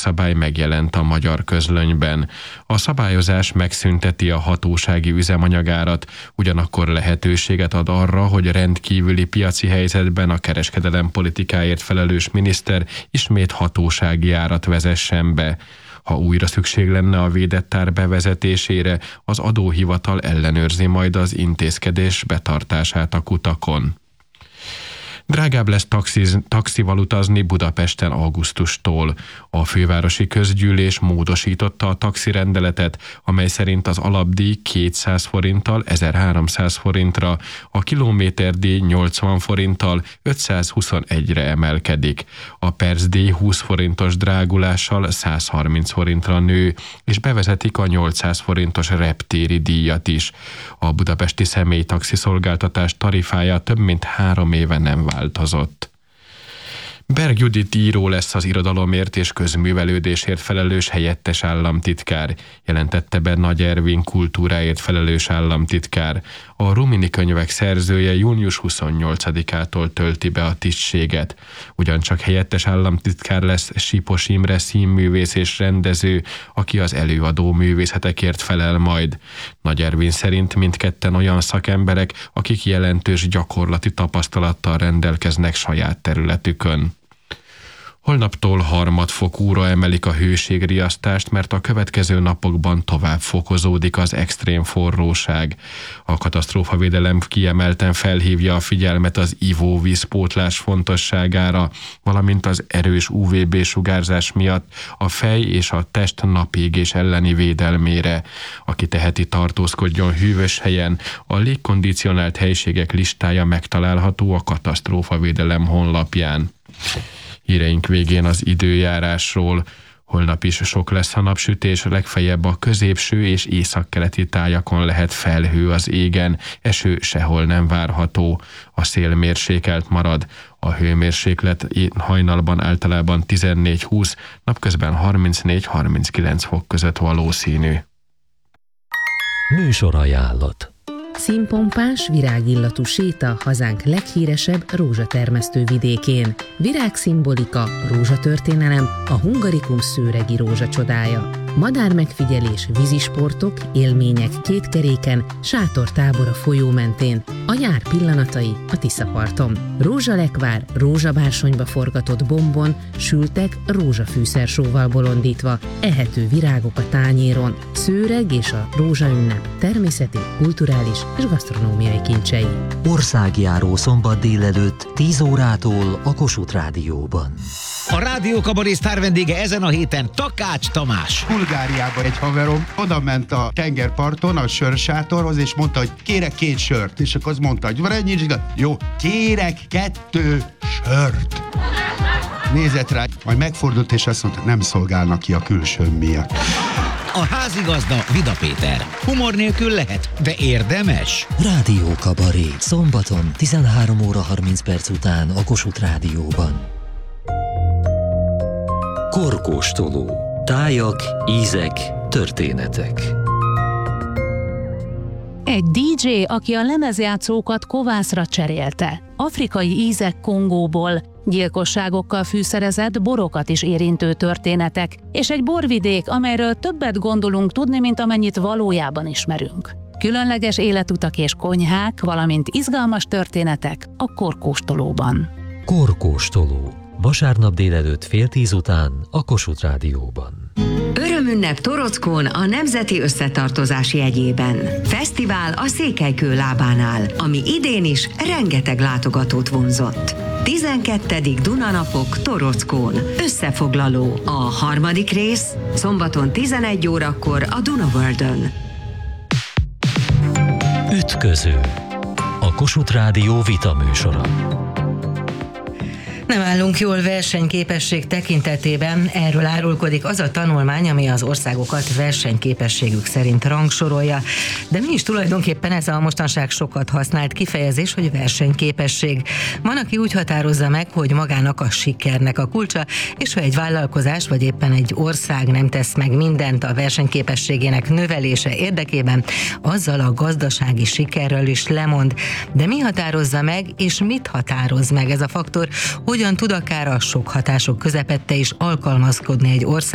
jogszabály megjelent a magyar közlönyben. A szabályozás megszünteti a hatósági üzemanyagárat, ugyanakkor lehetőséget ad arra, hogy rendkívüli piaci helyzetben a kereskedelem politikáért felelős miniszter ismét hatósági árat vezessen be. Ha újra szükség lenne a védett ár bevezetésére, az adóhivatal ellenőrzi majd az intézkedés betartását a kutakon. Drágább lesz taxival utazni Budapesten augusztustól. A fővárosi közgyűlés módosította a taxirendeletet, amely szerint az alapdíj 200 forinttal 1300 forintra, a kilométerdíj 80 forinttal 521-re emelkedik. A percdíj 20 forintos drágulással 130 forintra nő, és bevezetik a 800 forintos reptéri díjat is. A budapesti személytaxi szolgáltatás tarifája több mint 3 éve nem változott. Berg Judit író lesz az irodalomért és közművelődésért felelős helyettes államtitkár, jelentette be Nagy Ervin kultúráért felelős államtitkár. A Rumini könyvek szerzője június 28-ától tölti be a tisztséget. Ugyancsak helyettes államtitkár lesz Sipos Imre színművész és rendező, aki az előadó művészetekért felel majd. Nagy Ervin szerint mindketten olyan szakemberek, akik jelentős gyakorlati tapasztalattal rendelkeznek saját területükön. Holnaptól harmadfokúra emelik a hőségriasztást, mert a következő napokban tovább fokozódik az extrém forróság. A katasztrófavédelem kiemelten felhívja a figyelmet az ivóvízpótlás fontosságára, valamint az erős UVB-sugárzás miatt a fej és a test napégés elleni védelmére. Aki teheti, tartózkodjon hűvös helyen, a légkondicionált helységek listája megtalálható a katasztrófavédelem honlapján. Híreink végén az időjárásról. Holnap is sok lesz a napsütés, legfeljebb a középső és északkeleti tájakon lehet felhő az égen, eső sehol nem várható. A szél mérsékelt marad, a hőmérséklet hajnalban általában 14-20, napközben 34-39 fok között valószínű. Műsorajánlat. Színpompás, virágillatú séta hazánk leghíresebb rózsatermesztő vidékén. Virágszimbolika, rózsatörténelem, a Hungarikum szőregi rózsa csodája. Madármegfigyelés, vízisportok, élmények kétkeréken, sátortábor a folyó mentén, a nyár pillanatai a Tiszaparton. Rózsalekvár, rózsabársonyba forgatott bombon, sültek rózsafűszersóval bolondítva, ehető virágok a tányéron, szőreg és a rózsaünnep természeti, kulturális és gasztronómiai kincsei. Országjáró szombat délelőtt 10 órától a Kossuth Rádióban. A Rádió Kabaré sztár vendége ezen a héten Takács Tamás. Bulgáriában egy haverom oda ment a tengerparton a sörsátorhoz, és mondta, hogy kérek 2 sört. És akkor az mondta, hogy van egy jó, kérek 2 sört. Nézett rá, majd megfordult, és azt mondta, nem szolgálnak ki a külsőm miatt. A házigazda Vida Péter. Humor nélkül lehet, de érdemes. Rádió Kabaré. Szombaton 13 óra 30 perc után a Kossuth Rádióban. Korkóstoló. Tájak, ízek, történetek. Egy DJ, aki a lemezjátszókat kovászra cserélte. Afrikai ízek Kongóból, gyilkosságokkal fűszerezett, borokat is érintő történetek, és egy borvidék, amelyről többet gondolunk tudni, mint amennyit valójában ismerünk. Különleges életutak és konyhák, valamint izgalmas történetek a Korkóstolóban. Korkóstoló. Vasárnap délelőtt 9:30 után a Kossuth Rádióban. Örömünnep Torockón a Nemzeti Összetartozás jegyében. Fesztivál a Székelykő lábánál, ami idén is rengeteg látogatót vonzott. 12. Dunanapok Torockón. Összefoglaló a 3. rész, szombaton 11 órakor a Dunaworldön. Ütköző. A Kossuth Rádió vitaműsora. Nem állunk jól versenyképesség tekintetében, erről árulkodik az a tanulmány, ami az országokat versenyképességük szerint rangsorolja. De mi is tulajdonképpen ez a mostanság sokat használt kifejezés, hogy versenyképesség. Van, aki úgy határozza meg, hogy magának a sikernek a kulcsa, és ha egy vállalkozás vagy éppen egy ország nem tesz meg mindent a versenyképességének növelése érdekében, azzal a gazdasági sikerről is lemond. De mi határozza meg, és mit határoz meg ez a faktor? Hogyan tud akár a sok hatások közepette is alkalmazkodni egy ország